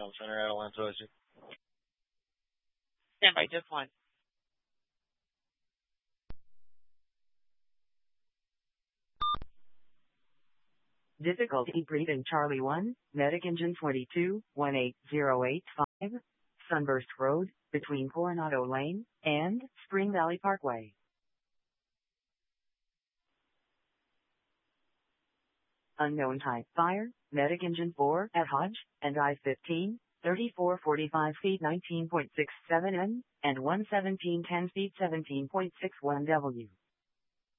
Town Center, Atalanta. Stand by, just one. Difficulty breathing Charlie 1, Medic Engine 22, 18085, Sunburst Road, between Coronado Lane and Spring Valley Parkway. Unknown type fire, Medic Engine 4 at Hodge and I-15, 3445 feet 19.67 N and 11710 feet 17.61 W.